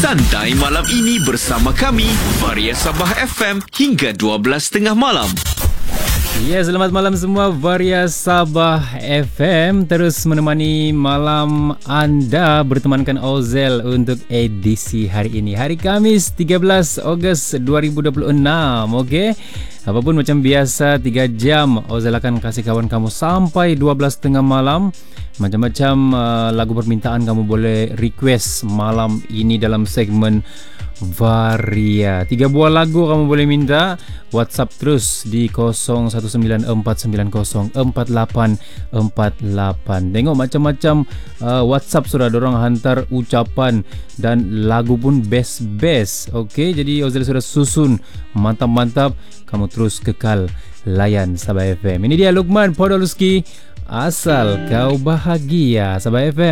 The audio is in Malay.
Santai malam ini bersama kami, Varia Sabah FM hingga 12.30 malam. Ya, selamat malam semua. Varia Sabah FM terus menemani malam anda, bertemankan Ozel untuk edisi hari ini. Hari Kamis 13 Ogos 2026. Okey. Apapun macam biasa, 3 jam Ozel akan kasih kawan kamu sampai 12.30 malam. Macam-macam lagu permintaan kamu boleh request malam ini dalam segmen Varia. 3 buah lagu kamu boleh minta. WhatsApp terus di 0194904848. Tengok macam-macam WhatsApp sudah dorang hantar ucapan dan lagu pun best-best. Okey, jadi Ozel sudah susun mantap-mantap. Kamu terus kekal layan Sabah FM. Ini dia Lukman Podolski. Asal kau bahagia, Sabah FM.